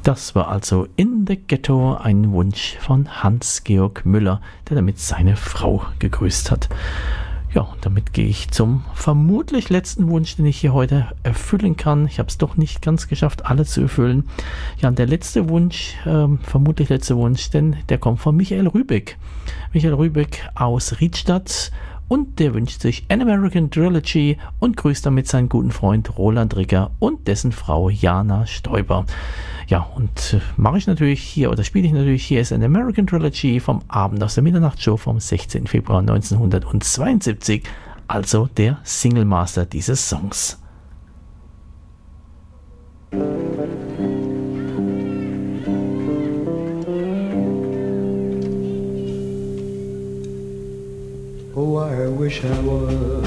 Das war also In the Ghetto, ein Wunsch von Hans-Georg Müller, der damit seine Frau gegrüßt hat. Ja, und damit gehe ich zum vermutlich letzten Wunsch, den ich hier heute erfüllen kann. Ich habe es doch nicht ganz geschafft, alle zu erfüllen. Ja, und der letzte Wunsch, vermutlich letzte Wunsch, denn der kommt von Michael Rübeck. Michael Rübeck aus Riedstadt. Und der wünscht sich An American Trilogy und grüßt damit seinen guten Freund Roland Ricker und dessen Frau Jana Stoiber. Ja, und mache ich natürlich hier, oder spiele ich natürlich hier, ist An American Trilogy vom Abend aus der Mitternachtsshow vom 16. Februar 1972, also der Single Master dieses Songs. Oh, I wish I was